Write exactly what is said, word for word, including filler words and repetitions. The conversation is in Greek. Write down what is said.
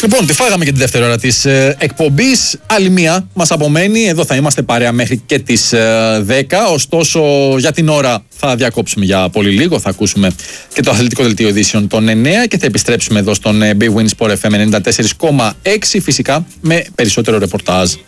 Λοιπόν, τη φάγαμε και τη δεύτερη ώρα της ε, εκπομπής. Άλλη μία μας απομένει. Εδώ θα είμαστε παρέα μέχρι και τις ε, δέκα. Ωστόσο, για την ώρα θα διακόψουμε για πολύ λίγο. Θα ακούσουμε και το αθλητικό δελτίο ειδήσεων των εννέα και θα επιστρέψουμε εδώ στον ε, Big Win Sport εφ εμ ενενήντα τέσσερα κόμμα έξι, φυσικά με περισσότερο ρεπορτάζ.